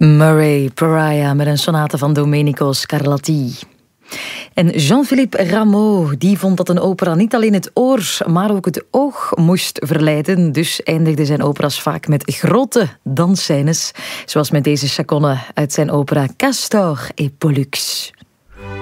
Murray Pariah met een sonate van Domenico Scarlatti. En Jean-Philippe Rameau die vond dat een opera niet alleen het oor, maar ook het oog moest verleiden. Dus eindigde zijn opera's vaak met grote dansscènes, zoals met deze chaconne uit zijn opera Castor et Pollux.